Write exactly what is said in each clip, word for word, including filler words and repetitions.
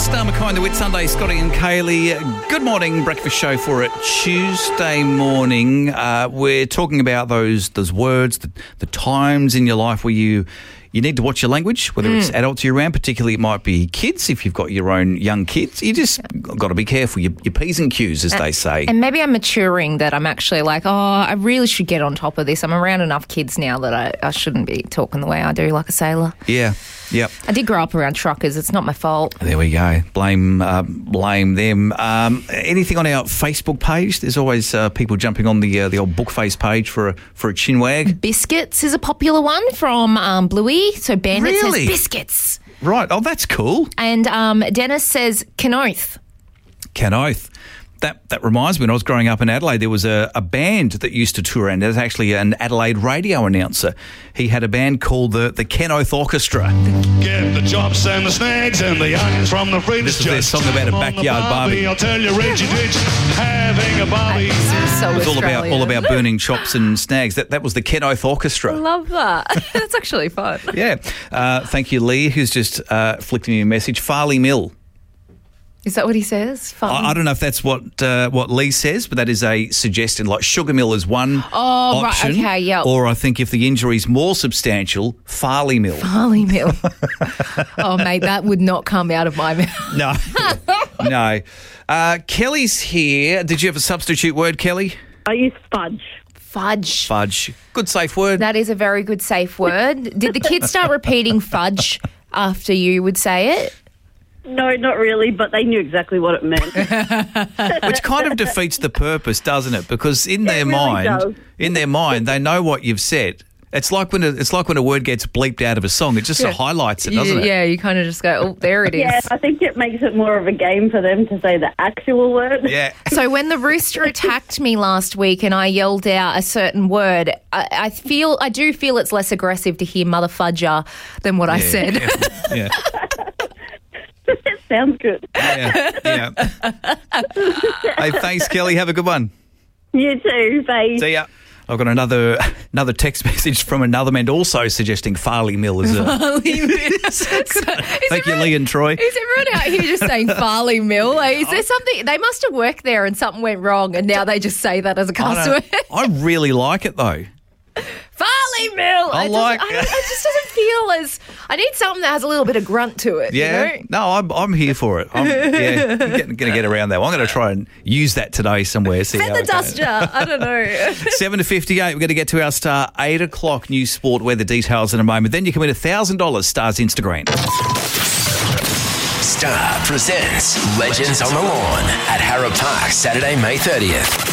Star McCoy and the Whit Sunday, Scotty and Kaylee. Good morning, breakfast show for it. Tuesday morning, uh, we're talking about those those words, the, the times in your life where you you need to watch your language, whether mm. it's adults you're around, particularly it might be kids. If you've got your own young kids, you just got to be careful. Your, your P's and Q's, as and, they say. And maybe I'm maturing that I'm actually like, oh, I really should get on top of this. I'm around enough kids now that I, I shouldn't be talking the way I do like a sailor. Yeah. Yep. I did grow up around truckers. It's not my fault. There we go. Blame uh, blame them. Um, anything on our Facebook page? There's always uh, people jumping on the uh, the old Bookface page for a, for a chinwag. Biscuits is a popular one from um, Bluey. So Bandit really? says biscuits. Right. Oh, that's cool. And um, Dennis says Canoth. Canoth. That that reminds me, when I was growing up in Adelaide, there was a, a band that used to tour, and there's actually an Adelaide radio announcer. He had a band called the, the Canoth Orchestra. Get the chops and the snags and the onions from the fridge. This is their song about a backyard barbie. I'll tell you, Richie Ditch, having a barbie. So it's all about all about burning chops and snags. That that was the Canoth Orchestra. I love that. That's actually fun. Yeah. Uh, thank you, Lee, who's just uh, flicked me a message. Farley Mill. Is that what he says? Fun. I, I don't know if that's what uh, what Lee says, but that is a suggestion. Like Sugar Mill is one oh, option. Right, okay, yeah. Or I think if the injury is more substantial, Farley Mill. Farley Mill. Oh, mate, that would not come out of my mouth. No. no. Uh, Kelly's here. Did you have a substitute word, Kelly? I use fudge. Fudge. Fudge. Good safe word. That is a very good safe word. Did the kids start repeating fudge after you would say it? No, not really, but they knew exactly what it meant. Which kind of defeats the purpose, doesn't it? Because in their it really mind, does. in their mind, they know what you've said. It's like when a, it's like when a word gets bleeped out of a song. It just yeah. sort of highlights it, doesn't you, it? Yeah, you kind of just go, oh, there it is. Yeah, I think it makes it more of a game for them to say the actual word. Yeah. So when the rooster attacked me last week and I yelled out a certain word, I, I feel, I do feel it's less aggressive to hear mother fudger than what yeah, I said. Yeah. yeah. Sounds good. Yeah, yeah. Hey, thanks, Kelly. Have a good one. You too. Bye. See ya. I've got another another text message from another man also suggesting Farley Mill is a... Farley Mill. Thank you, Lee and Troy. Is everyone out here just saying Farley Mill? Like, is there something... They must have worked there and something went wrong and now they just say that as a cuss word. I really like it, though. Farley Mill. I it like it. It just doesn't feel as... I need something that has a little bit of grunt to it, yeah. you know? No, I'm I'm here for it. I'm yeah, going to get around that. I'm going to try and use that today somewhere. See Feather duster. I don't know. seven to fifty-eight, we're going to get to our Star eight o'clock news sport weather details in a moment. Then you can win one thousand dollars Star's Instagram. Star presents Legends on the Lawn at Harrop Park, Saturday, May thirtieth.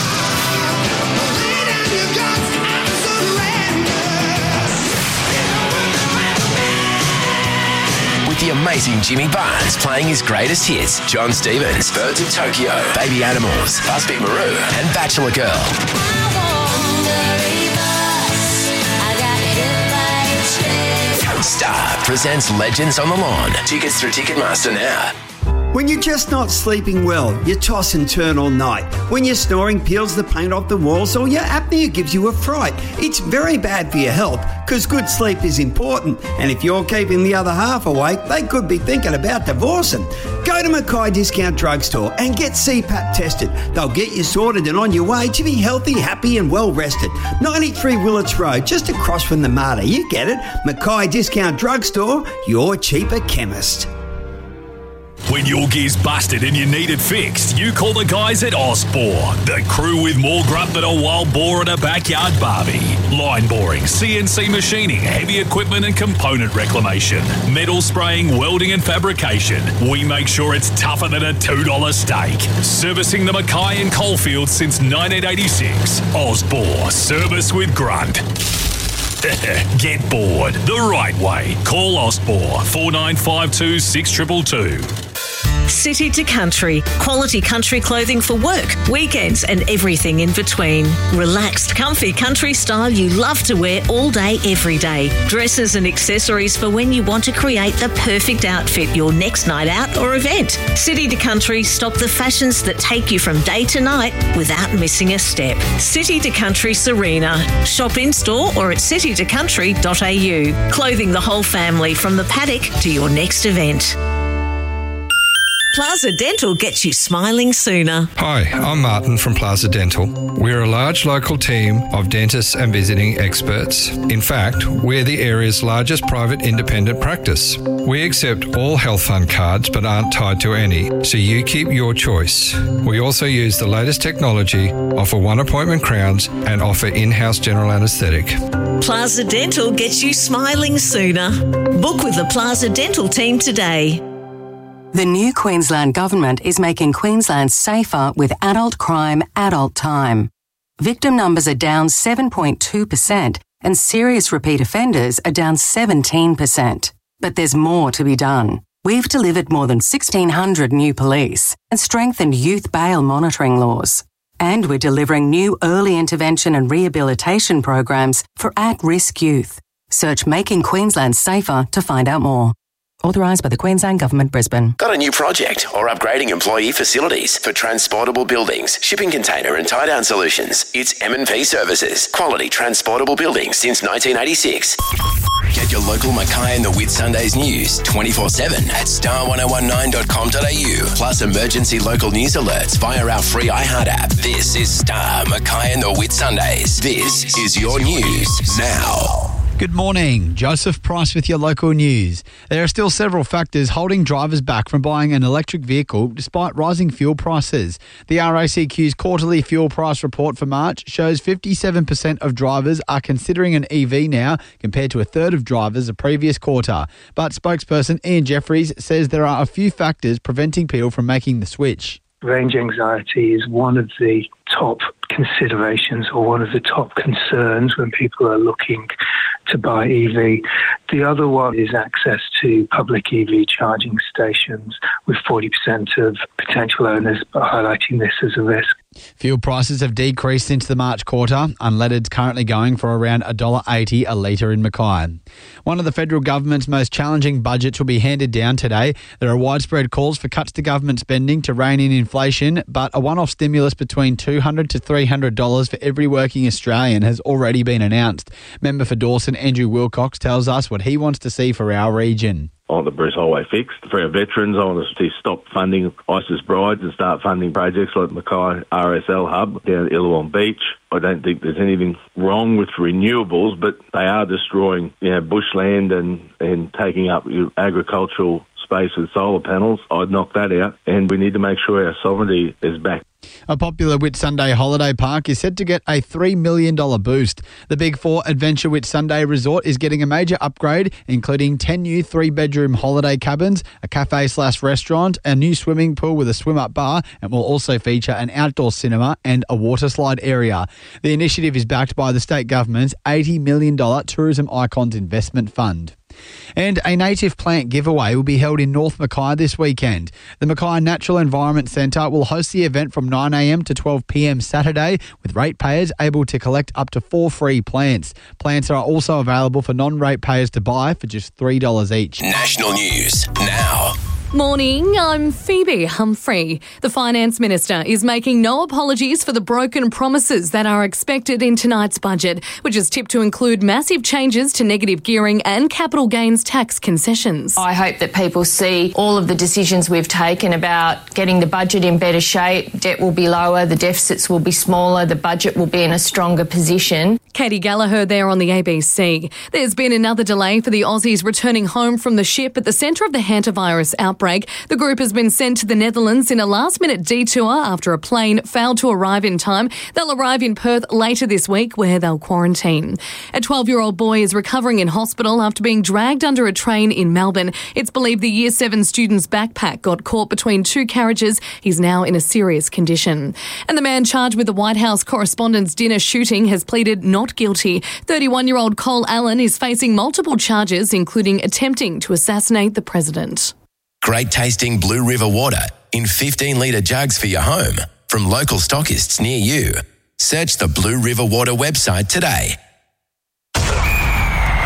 The amazing Jimmy Barnes playing his greatest hits: John Stevens, Birds of Tokyo, Baby Animals, Busby Maru, and Bachelor Girl. Star presents Legends on the Lawn. Tickets through Ticketmaster now. When you're just not sleeping well, you toss and turn all night. When your snoring peels the paint off the walls or your apnea gives you a fright. It's very bad for your health because good sleep is important. And if you're keeping the other half awake, they could be thinking about divorcing. Go to Mackay Discount Drugstore and get C PAP tested. They'll get you sorted and on your way to be healthy, happy and well rested. ninety-three Willits Road, just across from the Mater. You get it. Mackay Discount Drugstore, your cheaper chemist. When your gear's busted and you need it fixed, you call the guys at Osbor, the crew with more grunt than a wild boar at a backyard barbie. Line boring, C N C machining, heavy equipment and component reclamation, metal spraying, welding and fabrication. We make sure it's tougher than a two dollar steak. Servicing the Mackay and Coalfield since nineteen eighty-six. Osbor, service with grunt. Get bored the right way. Call Osbor four nine five two six two two two. City to Country. Quality country clothing for work, weekends and everything in between. Relaxed, comfy country style you love to wear all day, every day. Dresses and accessories for when you want to create the perfect outfit your next night out or event. City to Country stop the fashions that take you from day to night without missing a step. City to Country Serena. Shop in store or at city to country dot a u. Clothing the whole family from the paddock to your next event. Plaza Dental gets you smiling sooner. Hi, I'm Martin from Plaza Dental. We're a large local team of dentists and visiting experts. In fact, we're the area's largest private independent practice. We accept all health fund cards but aren't tied to any, so you keep your choice. We also use the latest technology, offer one appointment crowns and offer in-house general anaesthetic. Plaza Dental gets you smiling sooner. Book with the Plaza Dental team today. The new Queensland Government is making Queensland safer with adult crime, adult time. Victim numbers are down seven point two percent and serious repeat offenders are down seventeen percent. But there's more to be done. We've delivered more than sixteen hundred new police and strengthened youth bail monitoring laws. And we're delivering new early intervention and rehabilitation programs for at-risk youth. Search Making Queensland Safer to find out more. Authorised by the Queensland Government, Brisbane. Got a new project or upgrading employee facilities for transportable buildings, shipping container and tie-down solutions? It's M and P Services. Quality transportable buildings since nineteen eighty-six. Get your local Mackay and the Whitsundays news twenty-four seven at star ten nineteen dot com dot a u. Plus emergency local news alerts via our free iHeart app. This is Star, Mackay and the Whitsundays. This is your news now. Good morning. Joseph Price with your local news. There are still several factors holding drivers back from buying an electric vehicle despite rising fuel prices. The R A C Q's quarterly fuel price report for March shows fifty-seven percent of drivers are considering an E V now compared to a third of drivers the previous quarter. But spokesperson Ian Jeffries says there are a few factors preventing people from making the switch. Range anxiety is one of the top considerations or one of the top concerns when people are looking to buy E V. The other one is access to public E V charging stations, with forty percent of potential owners highlighting this as a risk. Fuel prices have decreased since the March quarter. Unleaded's currently going for around one dollar eighty a litre in Mackay. One of the federal government's most challenging budgets will be handed down today. There are widespread calls for cuts to government spending to rein in inflation, but a one-off stimulus between two hundred to three hundred dollars for every working Australian has already been announced. Member for Dawson, Andrew Wilcox, tells us what he wants to see for our region. I want the Bruce Highway fixed. For our veterans, I want us to stop funding ISIS brides and start funding projects like Mackay R S L Hub down at Illawong Beach. I don't think there's anything wrong with renewables, but they are destroying, you know, bushland and, and taking up agricultural space with solar panels. I'd knock that out, and we need to make sure our sovereignty is back. A popular Whitsunday holiday park is set to get a three million dollars boost. The Big Four Adventure Whitsunday Resort is getting a major upgrade, including ten new three-bedroom holiday cabins, a cafe slash restaurant, a new swimming pool with a swim-up bar, and will also feature an outdoor cinema and a water slide area. The initiative is backed by the state government's eighty million dollars Tourism Icons Investment Fund. And a native plant giveaway will be held in North Mackay this weekend. The Mackay Natural Environment Centre will host the event from nine a m to twelve p m Saturday, with ratepayers able to collect up to four free plants. Plants are also available for non-ratepayers to buy for just three dollars each. National news now. Morning, I'm Phoebe Humphrey. The Finance Minister is making no apologies for the broken promises that are expected in tonight's budget, which is tipped to include massive changes to negative gearing and capital gains tax concessions. I hope that people see all of the decisions we've taken about getting the budget in better shape. Debt will be lower, the deficits will be smaller, the budget will be in a stronger position. Katie Gallagher there on the A B C. There's been another delay for the Aussies returning home from the ship at the centre of the hantavirus outbreak. The group has been sent to the Netherlands in a last-minute detour after a plane failed to arrive in time. They'll arrive in Perth later this week, where they'll quarantine. A twelve-year-old boy is recovering in hospital after being dragged under a train in Melbourne. It's believed the Year seven student's backpack got caught between two carriages. He's now in a serious condition. And the man charged with the White House Correspondents' Dinner shooting has pleaded not guilty. thirty-one-year-old Cole Allen is facing multiple charges, including attempting to assassinate the president. Great tasting Blue River water in fifteen litre jugs for your home from local stockists near you. Search the Blue River Water website today.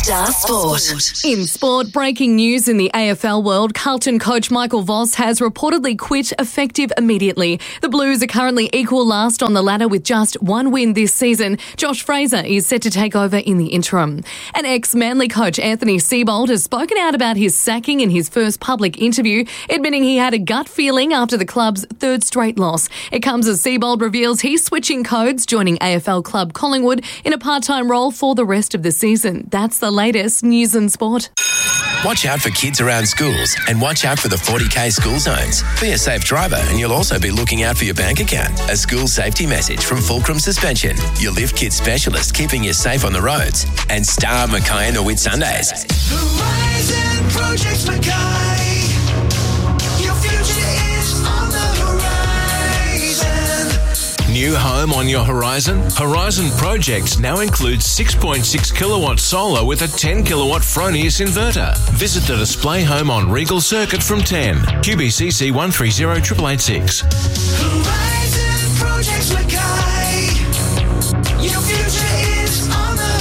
Star Sport. In sport, breaking news in the A F L world, Carlton coach Michael Voss has reportedly quit effective immediately. The Blues are currently equal last on the ladder with just one win this season. Josh Fraser is set to take over in the interim. An ex-Manly coach Anthony Seibold has spoken out about his sacking in his first public interview, admitting he had a gut feeling after the club's third straight loss. It comes as Seibold reveals he's switching codes, joining A F L club Collingwood in a part-time role for the rest of the season. That's the latest news and sport. Watch out for kids around schools and watch out for the forty K school zones. Be a safe driver and you'll also be looking out for your bank account. A school safety message from Fulcrum Suspension, your lift kit specialist keeping you safe on the roads. And Star Mackay and the Whitsundays. Horizon Projects Mackay. Your future is on the horizon. New home on your horizon? Horizon Projects now includes six point six kilowatt solar with a ten kilowatt Fronius inverter. Visit the display home on Regal Circuit from ten. Q B C C one three zero eight eight six. Horizon Projects Mackay. Your future is on the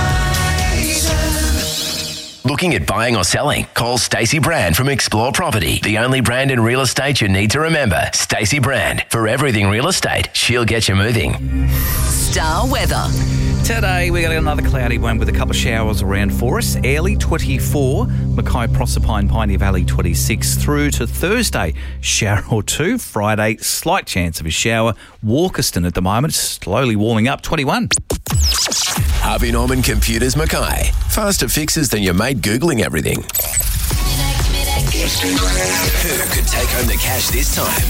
horizon. Looking at buying or selling? Call Stacey Brand from Explore Property, the only brand in real estate you need to remember. Stacey Brand. For everything real estate, she'll get you moving. Star weather. Today, we got another cloudy one with a couple of showers around for us. Early twenty-four, Mackay, Proserpine, Pioneer Valley twenty-six. Through to Thursday, shower or two. Friday, slight chance of a shower. Walkerston at the moment, slowly warming up, twenty-one. Harvey Norman Computers Mackay. Faster fixes than your mate Googling everything. Who could take home the cash this time?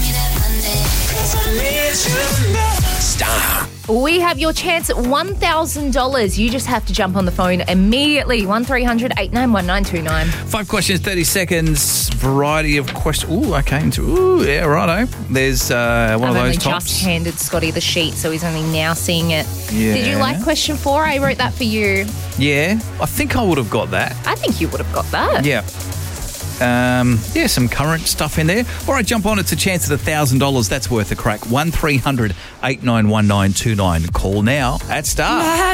Star. We have your chance at one thousand dollars. You just have to jump on the phone immediately. one three hundred eight nine one nine two nine. Five questions, thirty seconds. Variety of questions. Ooh, okay. Into, ooh, yeah, righto. There's uh, one I've of those only tops. just handed Scotty the sheet, so he's only now seeing it. Yeah. Did you like question four? I wrote that for you. Yeah, I think I would have got that. I think you would have got that. Yeah. Um, yeah, some current stuff in there. All right, jump on. It's a chance at one thousand dollars. That's worth a crack. one three hundred eight nine one nine two nine. Call now at Star.